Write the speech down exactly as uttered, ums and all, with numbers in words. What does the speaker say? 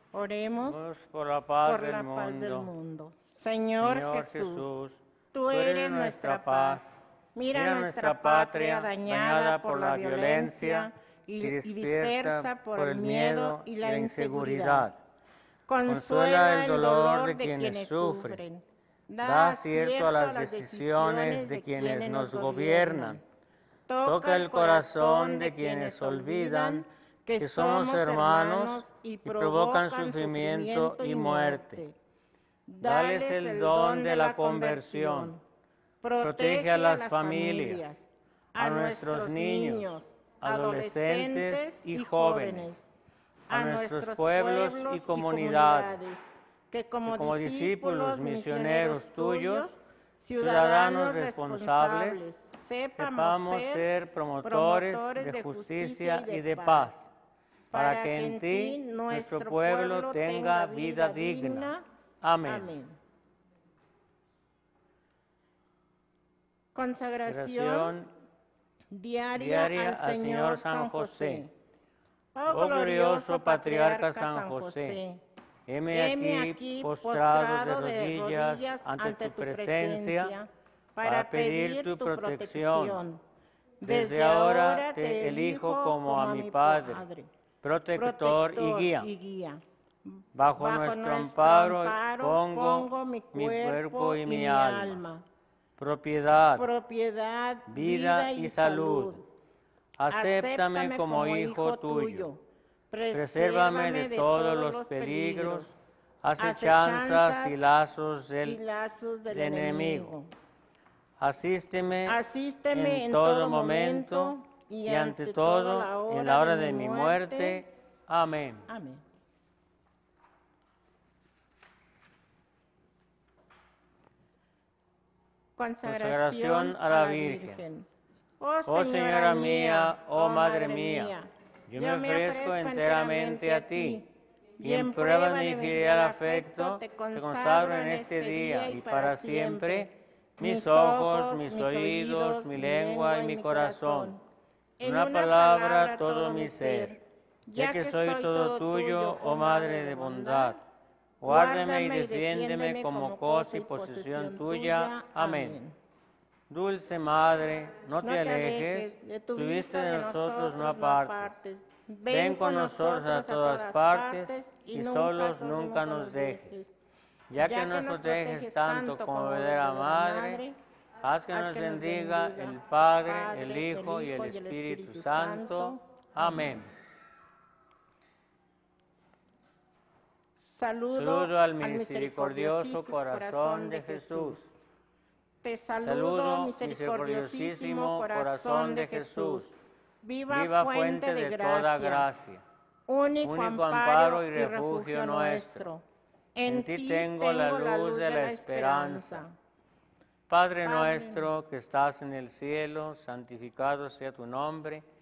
Oremos Oremos por la paz, por del, la mundo. paz del mundo. Señor, Señor Jesús, Jesús, tú eres nuestra paz. Mira, Mira nuestra patria dañada por la violencia y, y dispersa por el miedo y la inseguridad. Consuela el dolor de quienes sufren. Da acierto a las decisiones de quienes nos gobiernan. Toca el corazón de quienes olvidan que somos hermanos y provocan sufrimiento y muerte. Dales el don de la conversión. Protege a las familias, a nuestros niños, adolescentes y jóvenes, a nuestros pueblos y comunidades, que como, que como discípulos misioneros tuyos, ciudadanos responsables, sepamos ser promotores de justicia y de paz, para que en ti nuestro pueblo tenga vida digna. Amén. Consagración diaria, diaria al Señor San José. Oh glorioso patriarca San José, heme aquí postrado de rodillas ante tu presencia para pedir tu protección. Desde ahora te elijo como a mi Padre, protector y guía. Bajo, Bajo nuestro amparo, amparo pongo, pongo mi cuerpo, mi cuerpo y, y mi alma. alma. Propiedad, Propiedad, vida y salud. Acéptame como hijo tuyo. Presérvame de todos los peligros, acechanzas y lazos del, y lazos del enemigo. Asísteme, Asísteme en, en todo momento y ante todo en la hora de mi muerte. Amén. Amén. Consagración a la Virgen. Oh Señora mía, oh Madre mía, yo me ofrezco enteramente a ti, y en prueba de mi filial afecto te consagro en este día y para siempre mis ojos, mis oídos, mi lengua y mi corazón, en una palabra todo mi ser, ya que soy todo tuyo, oh Madre de bondad. Guárdame y defiéndeme como cosa y posesión tuya. Amén. Dulce Madre, no te alejes, de tu vista de nosotros no apartes. Ven con nosotros a todas partes y solos nunca nos dejes. Ya que nos proteges tanto como verdadera Madre, haz que nos bendiga el Padre, el Hijo y el Espíritu Santo. Amén. Saludo, saludo al misericordioso corazón de Jesús. Te saludo, saludo misericordiosísimo corazón de Jesús. Viva, Viva fuente de, de gracia, toda gracia, único, único amparo y refugio nuestro. En ti tengo la luz de la esperanza. Padre nuestro que estás en el cielo, santificado sea tu nombre.